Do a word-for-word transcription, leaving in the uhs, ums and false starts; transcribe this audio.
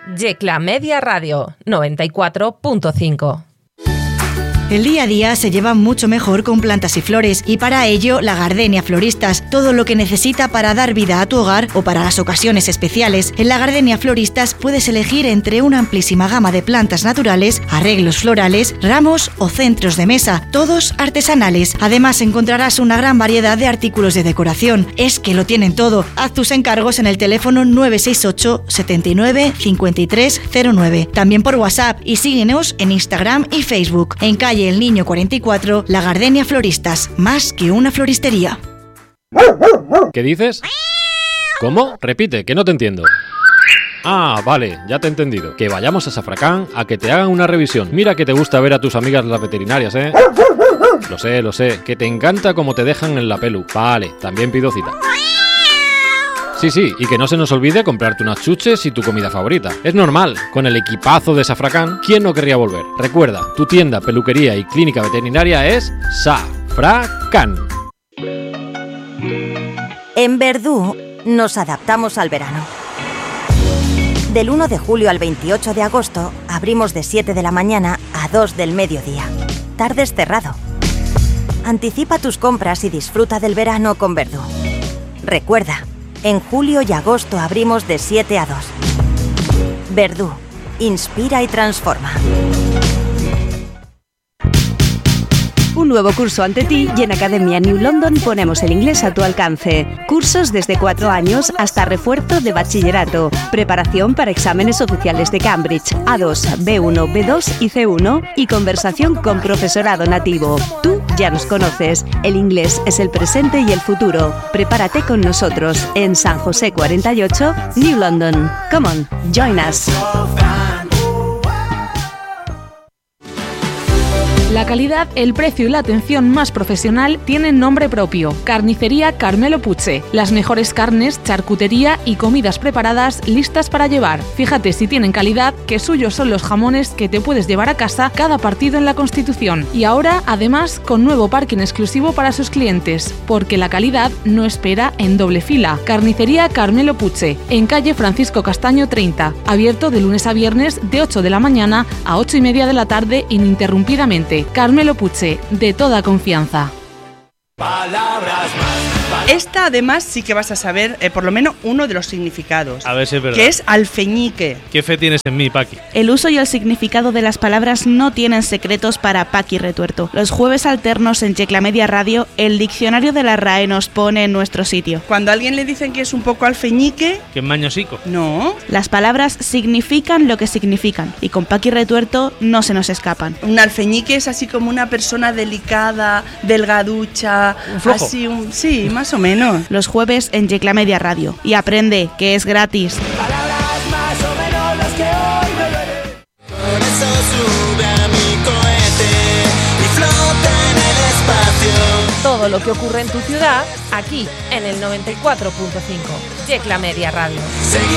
Yecla Media Radio, noventa y cuatro punto cinco. El día a día se lleva mucho mejor con plantas y flores y para ello La Gardenia Floristas, todo lo que necesita para dar vida a tu hogar o para las ocasiones especiales. En La Gardenia Floristas puedes elegir entre una amplísima gama de plantas naturales, arreglos florales, ramos o centros de mesa, todos artesanales. Además encontrarás una gran variedad de artículos de decoración. Es que lo tienen todo. Haz tus encargos en el teléfono nueve seis ocho, setenta y nueve, cincuenta y tres cero nueve. También por WhatsApp y síguenos en Instagram y Facebook. En calle El Niño cuarenta y cuatro, La Gardenia Floristas, más que una floristería. ¿Qué dices? ¿Cómo? Repite, que no te entiendo. Ah, vale, ya te he entendido. Que vayamos a Safracán a que te hagan una revisión. Mira que te gusta ver a tus amigas las veterinarias, ¿eh? Lo sé, lo sé, que te encanta cómo te dejan en la pelu. Vale, también pido cita. Sí, sí, y que no se nos olvide comprarte unas chuches y tu comida favorita. Es normal, con el equipazo de Safracán, ¿quién no querría volver? Recuerda, tu tienda, peluquería y clínica veterinaria es Safracán. En Verdú nos adaptamos al verano. Del uno de julio al veintiocho de agosto abrimos de siete de la mañana a dos del mediodía. Tardes cerrado. Anticipa tus compras y disfruta del verano con Verdú. Recuerda, en julio y agosto abrimos de siete a dos. Verdú, inspira y transforma. Un nuevo curso ante ti y en Academia New London ponemos el inglés a tu alcance. Cursos desde cuatro años hasta refuerzo de bachillerato. Preparación para exámenes oficiales de Cambridge, A dos, B uno, B dos y C uno y conversación con profesorado nativo. Tú ya nos conoces. El inglés es el presente y el futuro. Prepárate con nosotros en San José cuarenta y ocho, New London. Come on, join us. La calidad, el precio y la atención más profesional tienen nombre propio. Carnicería Carmelo Puche. Las mejores carnes, charcutería y comidas preparadas listas para llevar. Fíjate si tienen calidad, que suyos son los jamones que te puedes llevar a casa cada partido en la Constitución. Y ahora, además, con nuevo parking exclusivo para sus clientes. Porque la calidad no espera en doble fila. Carnicería Carmelo Puche. En calle Francisco Castaño treinta. Abierto de lunes a viernes de ocho de la mañana a ocho y media de la tarde ininterrumpidamente. Carmelo Puche, de toda confianza. Palabras más. Esta además sí que vas a saber eh, por lo menos uno de los significados. A ver si es verdad. Que es alfeñique. ¿Qué fe tienes en mí, Paqui? El uso y el significado de las palabras no tienen secretos para Paqui Retuerto. Los jueves alternos en Yecla Media Radio, el diccionario de la R A E nos pone en nuestro sitio. Cuando a alguien le dicen que es un poco alfeñique... ¿Que es mañosico? No. Las palabras significan lo que significan y con Paqui Retuerto no se nos escapan. Un alfeñique es así como una persona delicada, delgaducha... ¿Un flojo? Así un... Sí, más o menos. Los jueves en Yecla Media Radio. Y aprende, que es gratis. Palabras más o menos las que hoy me veré. Con eso sube a mi cohete y flota en el espacio. Todo lo que ocurre en tu ciudad, aquí en el noventa y cuatro punto cinco. Yecla Media Radio.